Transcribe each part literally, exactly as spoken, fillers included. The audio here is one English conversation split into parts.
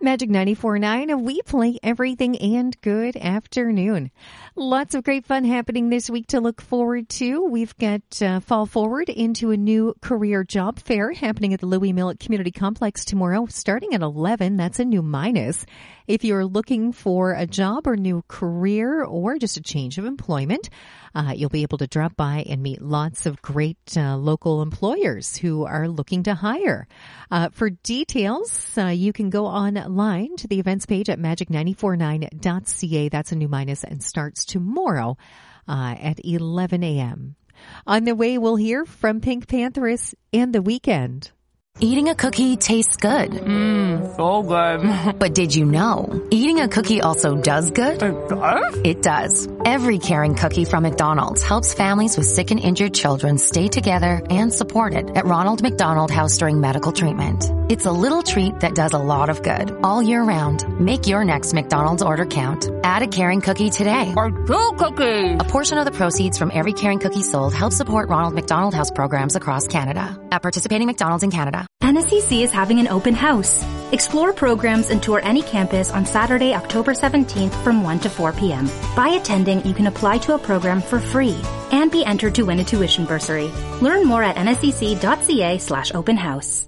Magic ninety-four point nine, we play everything, and good afternoon. Lots of great fun happening this week to look forward to. We've got uh, Fall Forward into a new career job fair happening at the Louis Millet Community Complex tomorrow, starting at eleven. That's a new minus. If you're looking for a job or new career or just a change of employment, uh, you'll be able to drop by and meet lots of great uh, local employers who are looking to hire. Uh, for details, uh, you can go online to the events page at magic nine four nine dot c a. That's a new minus and starts tomorrow uh, at eleven a.m. On the way, we'll hear from Pink Pantheress and The Weeknd. Eating a cookie tastes good. Mmm, so good. But did you know, eating a cookie also does good? It does? It does. Every caring cookie from McDonald's helps families with sick and injured children stay together and supported at Ronald McDonald House during medical treatment. It's a little treat that does a lot of good all year round. Make your next McDonald's order count. Add a caring cookie today. Or two cookies. A portion of the proceeds from every caring cookie sold helps support Ronald McDonald House programs across Canada. At participating McDonald's in Canada. N S C C is having an open house. Explore programs and tour any campus on Saturday, October seventeenth from one to four p.m. By attending, you can apply to a program for free and be entered to win a tuition bursary. Learn more at nscc.ca slash open house.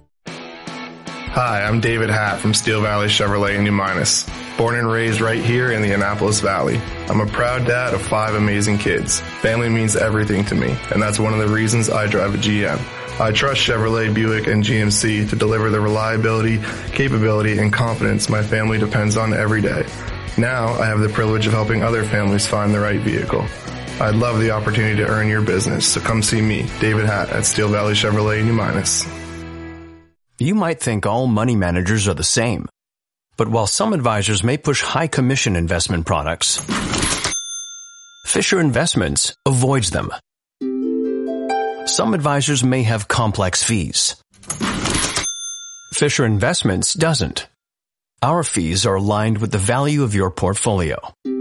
Hi, I'm David Hatt from Steel Valley Chevrolet in New Minas. Born and raised right here in the Annapolis Valley. I'm a proud dad of five amazing kids. Family means everything to me, and that's one of the reasons I drive a G M. I trust Chevrolet, Buick, and G M C to deliver the reliability, capability, and confidence my family depends on every day. Now, I have the privilege of helping other families find the right vehicle. I'd love the opportunity to earn your business, so come see me, David Hatt, at Steel Valley Chevrolet in New Minas. You might think all money managers are the same. But while some advisors may push high commission investment products, Fisher Investments avoids them. Some advisors may have complex fees. Fisher Investments doesn't. Our fees are aligned with the value of your portfolio.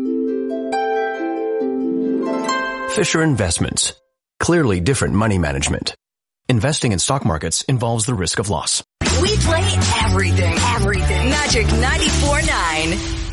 Fisher Investments. Clearly different money management. Investing in stock markets involves the risk of loss. We play everything, everything. Magic ninety-four point nine.